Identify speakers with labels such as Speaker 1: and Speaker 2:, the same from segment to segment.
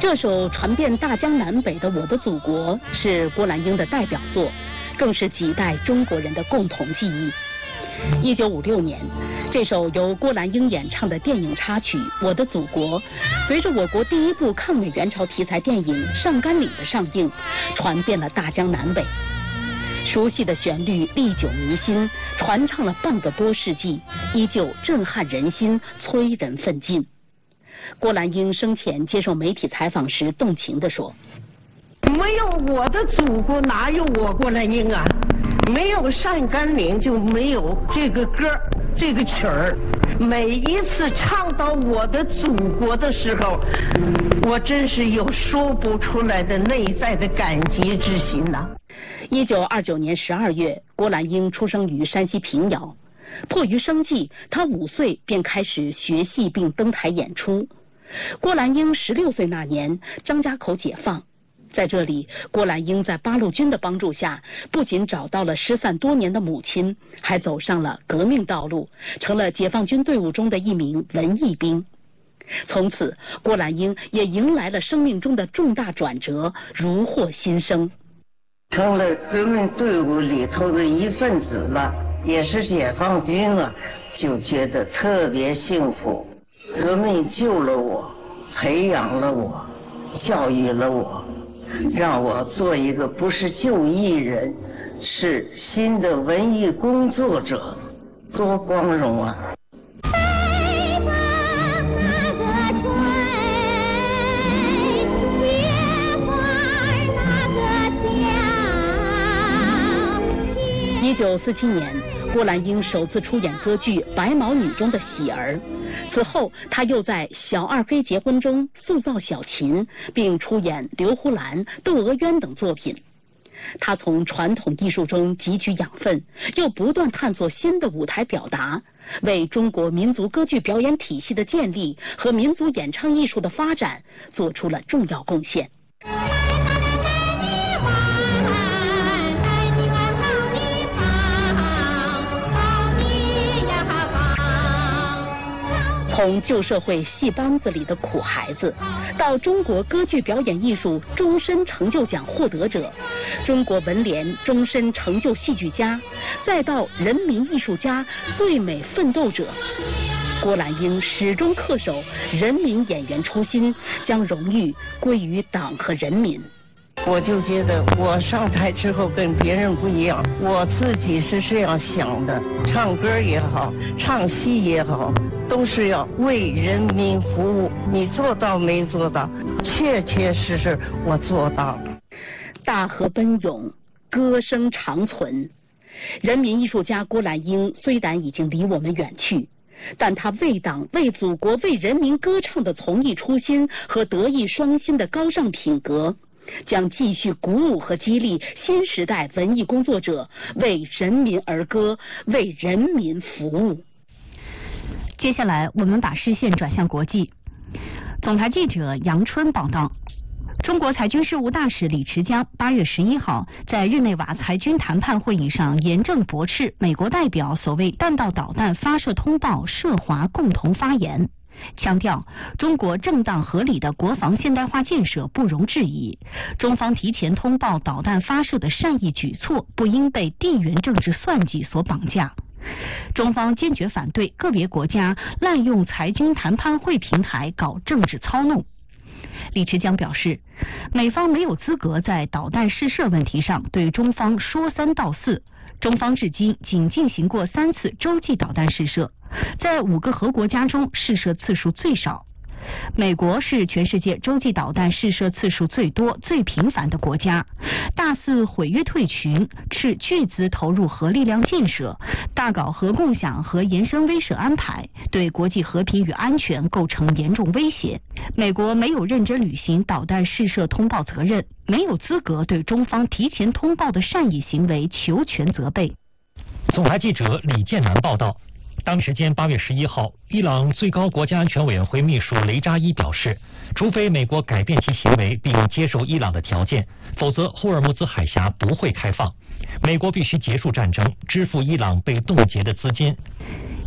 Speaker 1: 这首传遍大江南北的《我的祖国》是郭兰英的代表作，更是几代中国人的共同记忆。1956年，这首由郭兰英演唱的电影插曲《我的祖国》，随着我国第一部抗美援朝题材电影《上甘岭》的上映，传遍了大江南北。熟悉的旋律历久弥新，传唱了半个多世纪，依旧震撼人心，催人奋进。郭兰英生前接受媒体采访时动情地说：“
Speaker 2: 没有我的祖国，哪有我郭兰英啊？没有上甘岭，就没有这个歌，这个曲儿。每一次唱到我的祖国的时候，我真是有说不出来的内在的感激之心呐。
Speaker 1: ”1929年12月，郭兰英出生于山西平遥。迫于生计，她5岁便开始学戏并登台演出。郭兰英16岁那年，张家口解放。在这里，郭兰英在八路军的帮助下，不仅找到了失散多年的母亲，还走上了革命道路，成了解放军队伍中的一名文艺兵。从此，郭兰英也迎来了生命中的重大转折，如获新生。
Speaker 2: 成了革命队伍里头的一份子了，也是解放军了，就觉得特别幸福。革命救了我，培养了我，教育了我，让我做一个不是旧艺人，是新的文艺工作者，多光荣啊！
Speaker 1: 1947年，郭兰英首次出演歌剧《白毛女》中的喜儿。此后，她又在《小二妃结婚》中塑造小琴，并出演《刘胡兰》《窦娥冤》等作品。她从传统艺术中汲取养分，又不断探索新的舞台表达，为中国民族歌剧表演体系的建立和民族演唱艺术的发展做出了重要贡献。从旧社会戏班子里的苦孩子，到中国歌剧表演艺术终身成就奖获得者，中国文联终身成就戏剧家，再到人民艺术家、最美奋斗者，郭兰英始终恪守人民演员初心，将荣誉归于党和人民。
Speaker 2: 我就觉得我上台之后跟别人不一样，我自己是这样想的，唱歌也好，唱戏也好，都是要为人民服务。你做到没做到？确确实实我做到了。
Speaker 1: 大河奔涌，歌声长存。人民艺术家郭兰英虽然已经离我们远去，但他为党、为祖国、为人民歌唱的从艺初心和德艺双馨的高尚品格，将继续鼓舞和激励新时代文艺工作者为人民而歌，为人民服务。
Speaker 3: 接下来，我们把视线转向国际。总台记者杨春报道。中国裁军事务大使李池江8月11号在日内瓦裁军谈判会议上严正驳斥美国代表所谓弹道导弹发射通报涉华共同发言，强调中国正当合理的国防现代化建设不容置疑，中方提前通报导弹发射的善意举措不应被地缘政治算计所绑架。中方坚决反对个别国家滥用裁军谈判会平台搞政治操弄。李池江表示，美方没有资格在导弹试射问题上对中方说三道四，中方至今仅进行过3次洲际导弹试射，在5个核国家中试射次数最少。美国是全世界洲际导弹试射次数最多、最频繁的国家，大肆毁约退群，斥巨资投入核力量建设，大搞核共享和延伸威慑安排，对国际和平与安全构成严重威胁。美国没有认真履行导弹试射通报责任，没有资格对中方提前通报的善意行为求全责备。
Speaker 4: 总台记者李建南报道。当时间8月11号，伊朗最高国家安全委员会秘书雷扎伊表示，除非美国改变其行为并接受伊朗的条件，否则霍尔木兹海峡不会开放。美国必须结束战争，支付伊朗被冻结的资金。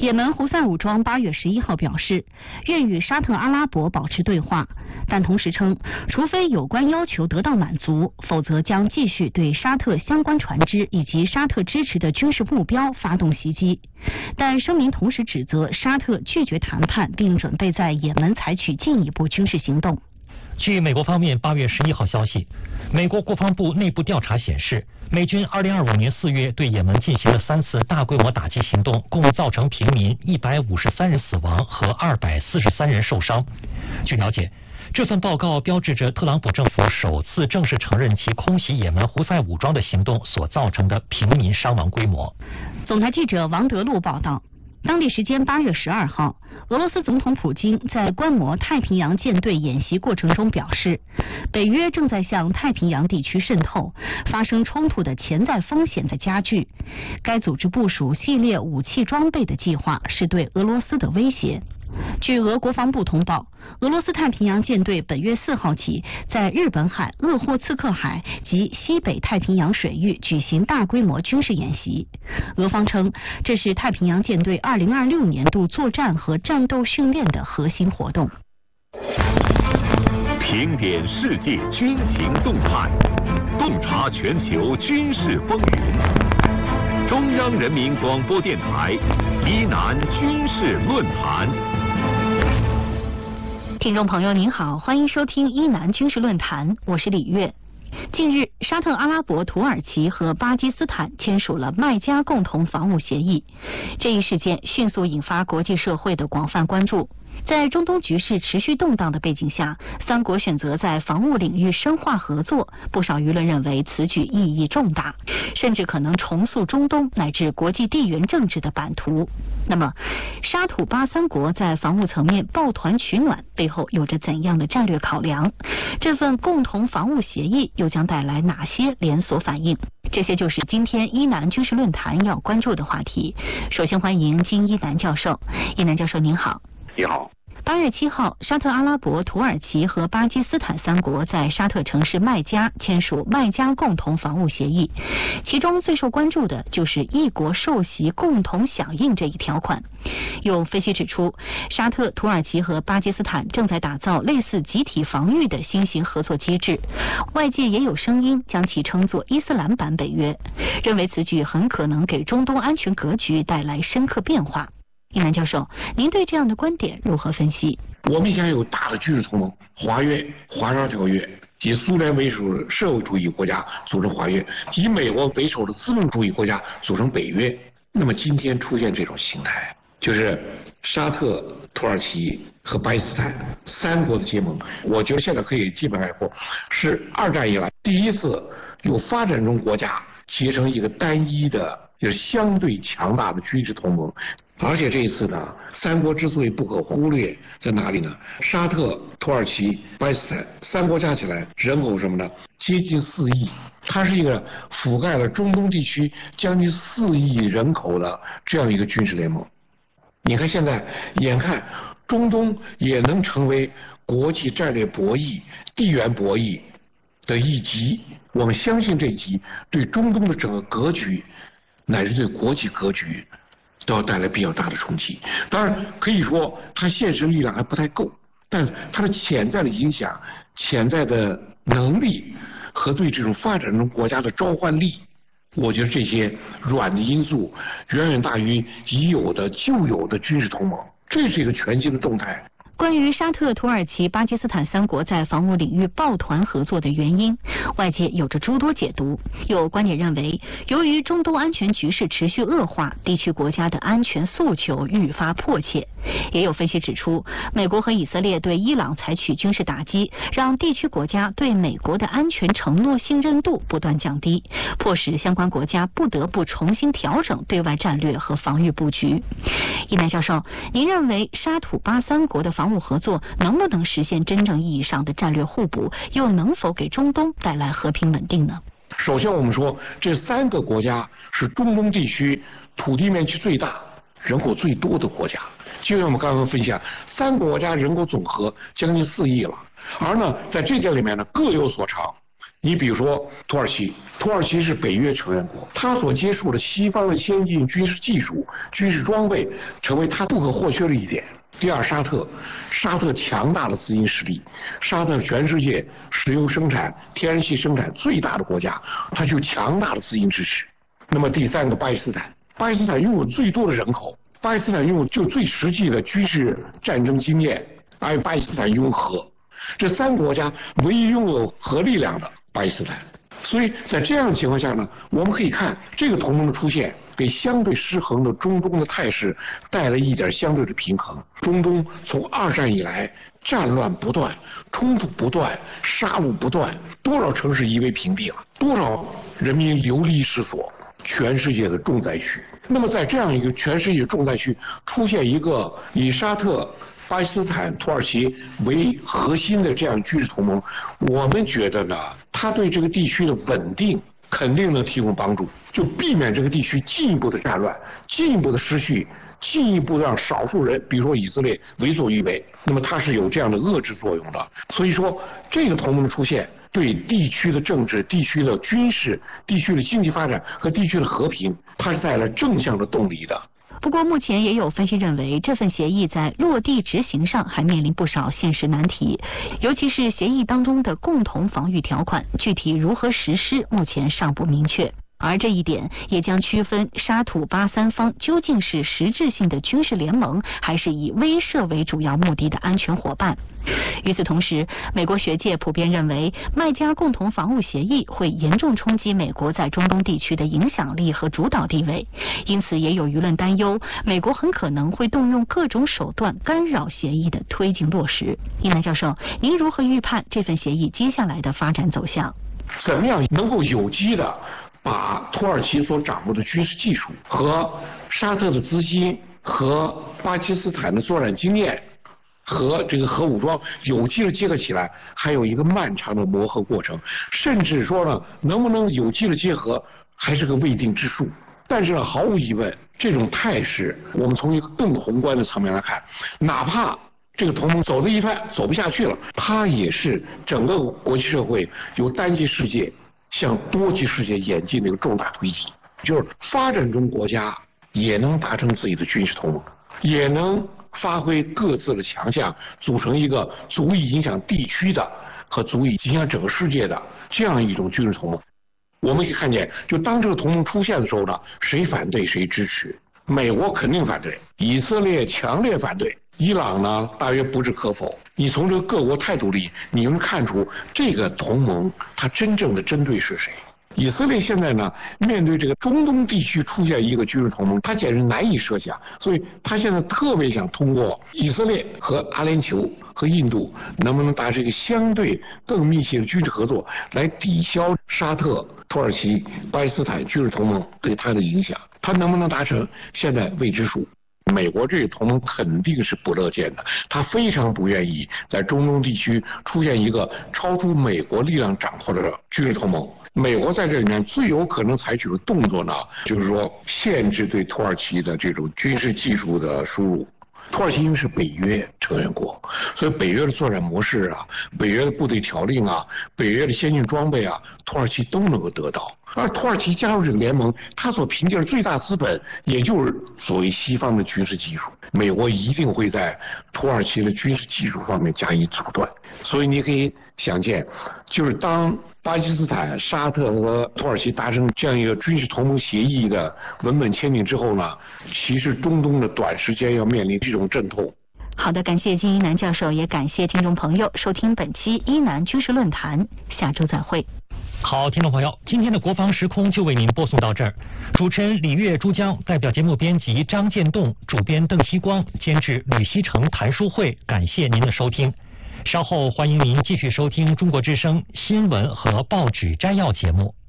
Speaker 3: 也门胡塞武装8月11号表示，愿与沙特阿拉伯保持对话，但同时称，除非有关要求得到满足，否则将继续对沙特相关船只以及沙特支持的军事目标发动袭击。但声明同时指责沙特拒绝谈判，并准备在也门采取进一步军事行动。
Speaker 4: 据美国方面8月11号消息，美国国防部内部调查显示，美军2025年4月对也门进行了3次大规模打击行动，共造成平民153人死亡和243人受伤。据了解，这份报告标志着特朗普政府首次正式承认其空袭也门胡塞武装的行动所造成的平民伤亡规模。
Speaker 3: 总台记者王德禄报道。当地时间8月12号，俄罗斯总统普京在观摩太平洋舰队演习过程中表示，北约正在向太平洋地区渗透，发生冲突的潜在风险在加剧。该组织部署系列武器装备的计划是对俄罗斯的威胁。据俄国防部通报，俄罗斯太平洋舰队本月4号起在日本海、鄂霍次克海及西北太平洋水域举行大规模军事演习。俄方称，这是太平洋舰队2026年度作战和战斗训练的核心活动。
Speaker 5: 评点世界军情动态，洞察全球军事风云。中央人民广播电台疑难军事论坛。
Speaker 3: 听众朋友您好，欢迎收听伊南军事论坛，我是李月。近日，沙特阿拉伯、土耳其和巴基斯坦签署了麦加共同防务协议，这一事件迅速引发国际社会的广泛关注。在中东局势持续动荡的背景下，三国选择在防务领域深化合作，不少舆论认为此举意义重大，甚至可能重塑中东乃至国际地缘政治的版图。那么，沙土巴三国在防务层面抱团取暖，背后有着怎样的战略考量？这份共同防务协议又将带来哪些连锁反应？这些就是今天伊南军事论坛要关注的话题。首先欢迎金一南教授。一南教授您好。
Speaker 6: 你好。
Speaker 3: 8月7号，沙特阿拉伯、土耳其和巴基斯坦三国在沙特城市麦加签署麦加共同防务协议，其中最受关注的就是一国受袭共同响应这一条款。有分析指出，沙特、土耳其和巴基斯坦正在打造类似集体防御的新型合作机制，外界也有声音将其称作伊斯兰版北约，认为此举很可能给中东安全格局带来深刻变化。一南教授，您对这样的观点如何分析？
Speaker 6: 我们现在有大的军事同盟，华约、华沙条约，以苏联为首的社会主义国家组成华约，以美国为首的资本主义国家组成北约。那么今天出现这种形态，就是沙特、土耳其和巴基斯坦三国的结盟，我觉得现在可以基本概括，是二战以来第一次有发展中国家结成一个单一的，就是相对强大的军事同盟。而且这一次呢，三国之所以不可忽略在哪里呢？沙特、土耳其、巴基斯坦三国加起来人口什么呢？接近4亿，它是一个覆盖了中东地区将近4亿人口的这样一个军事联盟。你看现在，眼看中东也能成为国际战略博弈、地缘博弈的一极，我们相信这一极对中东的整个格局，乃至对国际格局都要带来比较大的冲击。当然可以说它现实力量还不太够，但它的潜在的影响、潜在的能力和对这种发展中国家的召唤力，我觉得这些软的因素远远大于已有的旧有的军事同盟，这是一个全新的动态。
Speaker 3: 关于沙特、土耳其、巴基斯坦三国在防务领域抱团合作的原因，外界有着诸多解读。有观点认为，由于中东安全局势持续恶化，地区国家的安全诉求愈发迫切。也有分析指出，美国和以色列对伊朗采取军事打击，让地区国家对美国的安全承诺信任度不断降低，迫使相关国家不得不重新调整对外战略和防御布局。一南教授，您认为沙土巴三国的防务合作能不能实现真正意义上的战略互补，又能否给中东带来和平稳定呢？
Speaker 6: 首先我们说，这3个国家是中东地区土地面积最大、人口最多的国家。就像我们刚刚分析，3个国家人口总和将近4亿了，而呢，在这点里面呢各有所长。 你比如说土耳其是北约成员国，它所接触的西方的先进军事技术、军事装备，成为它不可或缺的一点。第二，沙特强大的资金实力，沙特全世界石油生产、天然气生产最大的国家，它就强大的资金支持。那么第三个，巴基斯坦拥有最多的人口，巴基斯坦拥有就最实际的军事战争经验，还有巴基斯坦拥有核，这3个国家唯一拥有核力量的巴基斯坦。所以在这样的情况下呢，我们可以看这个同盟的出现，给相对失衡的中东的态势带来一点相对的平衡。中东从2战以来，战乱不断，冲突不断，杀戮不断，多少城市夷为平地了，多少人民流离失所，全世界的重灾区。那么在这样一个全世界重灾区出现一个以沙特、巴基斯坦、土耳其为核心的这样军事同盟，我们觉得呢，它对这个地区的稳定肯定能提供帮助，就避免这个地区进一步的战乱，进一步的失序，进一步让少数人，比如说以色列为所欲为，那么它是有这样的遏制作用的。所以说，这个同盟的出现对地区的政治、地区的军事、地区的经济发展和地区的和平，它是带来正向的动力的。
Speaker 3: 不过目前也有分析认为，这份协议在落地执行上还面临不少现实难题，尤其是协议当中的共同防御条款，具体如何实施目前尚不明确。而这一点也将区分沙土巴三方究竟是实质性的军事联盟，还是以威慑为主要目的的安全伙伴。与此同时，美国学界普遍认为，麦加共同防务协议会严重冲击美国在中东地区的影响力和主导地位，因此也有舆论担忧，美国很可能会动用各种手段干扰协议的推进落实。一楠教授，您如何预判这份协议接下来的发展走向？
Speaker 6: 怎么样能够有机的把土耳其所掌握的军事技术和沙特的资金和巴基斯坦的作战经验和这个核武装有机的结合起来，还有一个漫长的磨合过程，甚至说呢，能不能有机的结合还是个未定之数。但是呢，毫无疑问，这种态势我们从一个更宏观的层面来看，哪怕这个同盟走到一半走不下去了，它也是整个国际社会由单极世界向多极世界演进的一个重大推进，就是发展中国家也能达成自己的军事同盟，也能发挥各自的强项，组成一个足以影响地区的和足以影响整个世界的这样一种军事同盟。我们可以看见，就当这个同盟出现的时候呢，谁反对谁支持。美国肯定反对，以色列强烈反对，伊朗呢大约不置可否。你从这个各国态度里，你能看出这个同盟它真正的针对是谁。以色列现在呢，面对这个中东地区出现一个军事同盟，它简直难以设想，所以他现在特别想通过以色列和阿联酋和印度能不能达成一个相对更密切的军事合作，来抵消沙特、土耳其、巴基斯坦军事同盟对它的影响。它能不能达成，现在未知数。美国这个同盟肯定是不乐见的，他非常不愿意在中东地区出现一个超出美国力量掌控的军事同盟。美国在这里面最有可能采取的动作呢，就是说限制对土耳其的这种军事技术的输入。土耳其因为是北约成员国，所以北约的作战模式啊，北约的部队条令啊，北约的先进装备啊，土耳其都能够得到。而土耳其加入这个联盟，它所凭借的最大资本，也就是所谓西方的军事技术。美国一定会在土耳其的军事技术方面加以阻断。所以你可以想见，就是当巴基斯坦、沙特和土耳其达成这样一个军事同盟协议的文本签订之后呢，其实中东的短时间要面临这种阵痛。
Speaker 3: 好的，感谢金一南教授，也感谢听众朋友收听本期一南军事论坛，下周再会。
Speaker 4: 好，听众朋友，今天的国防时空就为您播送到这儿。主持人李月、珠江，代表节目编辑张建栋，主编邓希光，监制吕希成、谭书慧，感谢您的收听。稍后欢迎您继续收听中国之声新闻和报纸摘要节目。